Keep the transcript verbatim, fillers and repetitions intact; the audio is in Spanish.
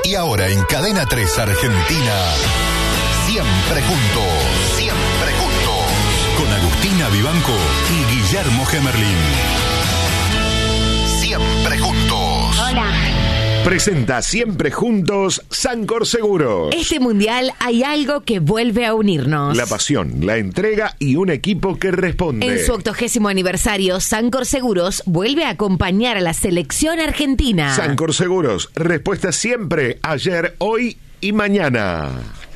Y ahora en Cadena tres Argentina, siempre juntos, siempre juntos, con Agustina Vivanco y Guillermo Gemerlín. Siempre juntos. Hola. Presenta Siempre Juntos Sancor Seguros. Este mundial hay algo que vuelve a unirnos. La pasión, la entrega y un equipo que responde. En su octogésimo aniversario, Sancor Seguros vuelve a acompañar a la selección argentina. Sancor Seguros, respuesta siempre, ayer, hoy y mañana.